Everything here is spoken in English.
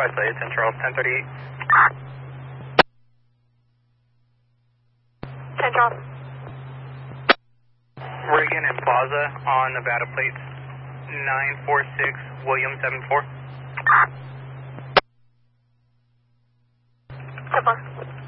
West Side, 10 Charles, 1038. 10 Charles. Reagan and Plaza on Nevada plates 946 William 74. 10-4.